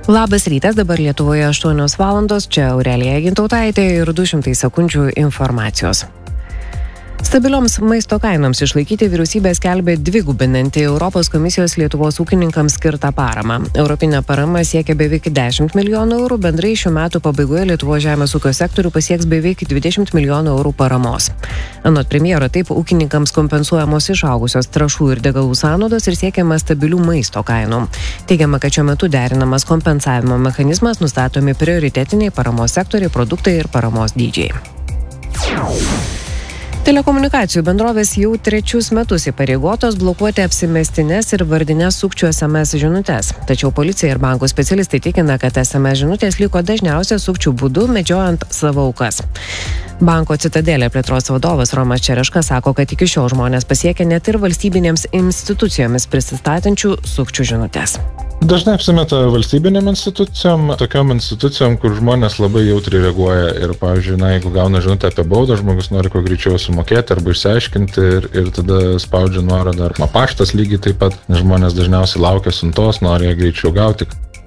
Labas rytas, dabar Lietuvoje 8 valandos, čia Aurelija Gintautaitė ir 200 sekundžių informacijos. Stabilioms maisto kainoms išlaikyti vyriausybė skelbia dvigubinantį Europos komisijos Lietuvos ūkininkams skirtą paramą. Europinė parama siekia beveik 10 milijonų eurų, bendrai šių metų pabaigoje Lietuvos žemės ūkio sektorių pasieks beveik 20 milijonų eurų paramos. Anot premjero, taip ūkininkams kompensuojamos išaugusios trąšų ir degalų sąnaudos ir siekiama stabilių maisto kainų. Teigiama, kad šiuo metu derinamas kompensavimo mechanizmas, nustatomi prioritetiniai paramos sektoriai, produktai ir paramos dydžiai. Telekomunikacijų bendrovės jau 3 metus įpareigotos blokuoti apsimestinės ir vardinės sukčių SMS žinutes. Tačiau policija ir bankų specialistai tikina, kad SMS žinutės liko dažniausia sukčių būdu medžiojant savo aukas. Banko Citadelė plėtros vadovas Romas Čereška sako, kad iki šiol žmonės pasiekia net ir valstybinėms institucijomis prisistatančių sukčių žinutės. Dažnai apsimeta valstybinėm institucijom, tokiom institucijom, kur žmonės labai jautriai reaguoja ir, pavyzdžiui, jeigu gauna žinutę apie baudą, žmogus nori kuo greičiau sumokėti arba išsiaiškinti ir tada spaudžia nuorodą arba paštas lygiai taip pat, nes žmonės dažniausiai laukia siuntos, nori ją greičiau gauti.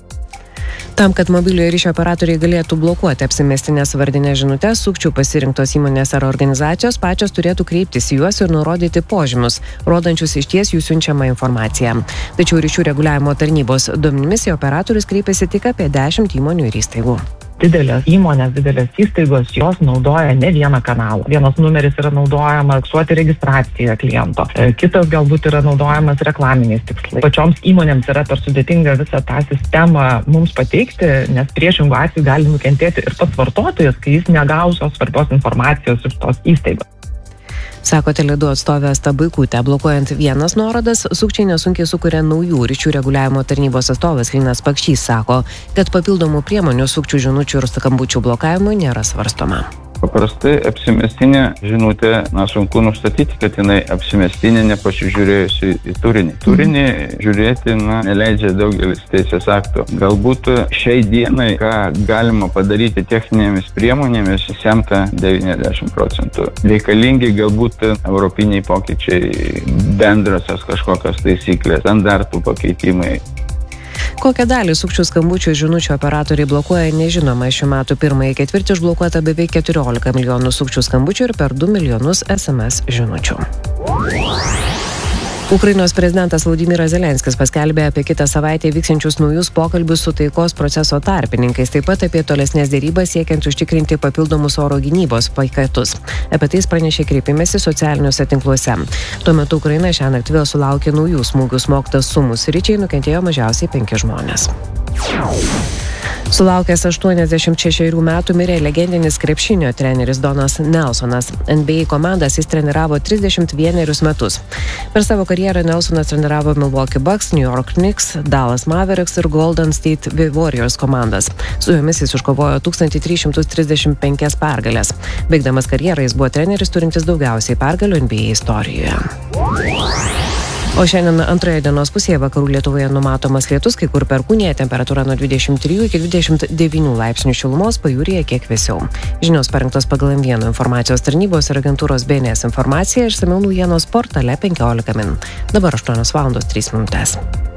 Tam, kad mobiliojo ryšio operatoriai galėtų blokuoti apsimestinės vardinės žinutės, sukčių pasirinktos įmonės ar organizacijos pačios turėtų kreiptis į juos ir nurodyti požymius, rodančius išties jų siunčiamą informaciją. Tačiau ryšių reguliavimo tarnybos duomenimis į operatorius kreipiasi tik apie 10 įmonių ir įstaigų. Didelės įmonės, didelės įstaigos, jos naudoja ne vieną kanalą. Vienas numeris yra naudojama fiksuoti registraciją kliento, kitas galbūt yra naudojamas reklaminiais tikslais. Pačioms įmonėms yra per sudėtinga visą tą sistemą mums pateikti, nes priešingų atveju gali nukentėti ir pats vartotojas, kai jis negaus tos svarbios informacijos iš tos įstaigos. Sako Tele2 atstovė Asta Baikutė, blokuojant vienas nuorodas, sukčiai nesunkiai sukuria naujų. Ryšių reguliavimo tarnybos atstovas Linas Pakšys sako, kad papildomų priemonių sukčių žinučių ir skambučių blokavimui nėra svarstoma. Paprastai apsimestinė žinutė, sunku nustatyti, kad jinai apsimestinė nepasižiūrėjusi į turinį. Turinį žiūrėti neleidžia daugelis teisės aktų. Galbūt šiai dienai, ką galima padaryti techninėmis priemonėmis, semta 90%. Reikalingi galbūt europiniai pokyčiai, bendrasios kažkokios taisyklės, standartų pakeitimai. Kokią dalį sukčių skambučių žinučių operatoriai blokuoja, nežinoma. Šių metų pirmąjį ketvirtį užblokuota beveik 14 milijonų sukčių skambučių ir per 2 milijonus SMS žinučių. Ukrainos prezidentas Vladimiras Zelenskis paskelbė apie kitą savaitę vyksiančius naujus pokalbius su taikos proceso tarpininkais, taip pat apie tolesnės dėrybas siekiant užtikrinti papildomus oro gynybos paketus. Apie tai pranešė kreipimėsi socialiniuose tinkluose. Tuo metu Ukraina šiąnakt vėl sulaukė naujų smūgių smogtas Sumų sričiai, nukentėjo mažiausiai 5 žmonės. Sulaukęs 86 metų mirė legendinis krepšinio treneris Donas Nelsonas. NBA komandas jis treniravo 31 metus. Per savo karjerą Nelsonas treniravo Milwaukee Bucks, New York Knicks, Dallas Mavericks ir Golden State Warriors komandas. Su jomis jis iškovojo 1335 pergalės. Baigdamas karjerą jis buvo treneris turintis daugiausiai pergalių NBA istorijoje. O šiandien antroje dienos pusėje vakarų Lietuvoje numatomas lietus, kai kur perkūnija, temperatūra nuo 23 iki 29 laipsnių šilumos, pajūryje kiek vėsiau. Žinios parengtos pagal M1 informacijos tarnybos ir agentūros BNS informaciją, išsamiau naujienos portale 15 min. Dabar 8 valandos 3 minutės.